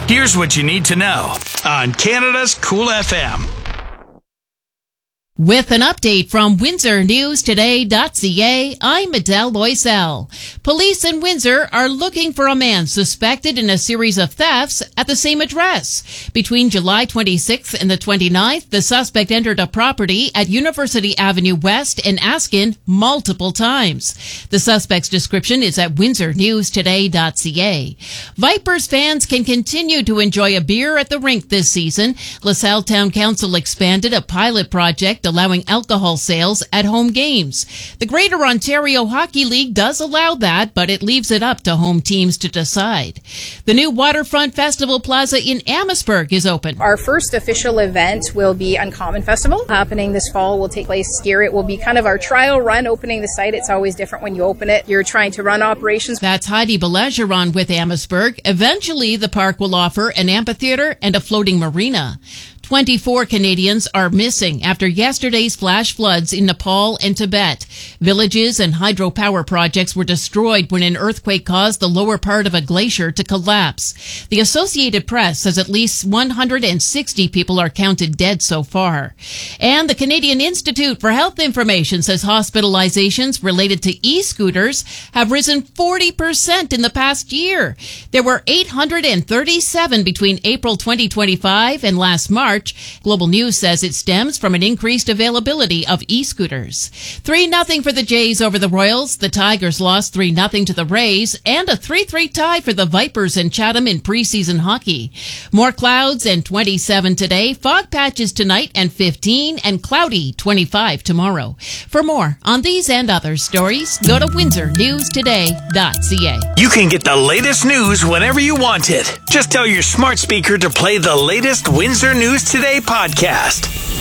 Here's what you need to know on Canada's Cool FM. With an update from WindsorNewsToday.ca, I'm Adele Loisel. Police in Windsor are looking for a man suspected in a series of thefts at the same address. Between July 26th and the 29th, the suspect entered a property at University Avenue West in Askin multiple times. The suspect's description is at WindsorNewsToday.ca. Vipers fans can continue to enjoy a beer at the rink this season. LaSalle Town Council expanded a pilot project allowing alcohol sales at home games. The Greater Ontario Hockey League does allow that, but it leaves it up to home teams to decide. The new Waterfront Festival Plaza in Amherstburg is open. Our first official event will be Uncommon Festival, happening this fall. Will take place here. It will be kind of our trial run opening the site. It's always different when you open it. You're trying to run operations. That's Heidi Belageron with Amherstburg. Eventually, the park will offer an amphitheater and a floating marina. 24 Canadians are missing after yesterday's flash floods in Nepal and Tibet. Villages and hydropower projects were destroyed when an earthquake caused the lower part of a glacier to collapse. The Associated Press says at least 160 people are counted dead so far. And the Canadian Institute for Health Information says hospitalizations related to e-scooters have risen 40% in the past year. There were 837 between April 2025 and last March. Global News says it stems from an increased availability of e-scooters. 3-0 for the Jays over the Royals. The Tigers lost 3-0 to the Rays, and a 3-3 tie for the Vipers and Chatham in preseason hockey. More clouds and 27 today, fog patches tonight and 15, and cloudy 25 tomorrow. For more on these and other stories, go to WindsorNewsToday.ca. You can get the latest news whenever you want it. Just tell your smart speaker to play the latest Windsor News Today podcast.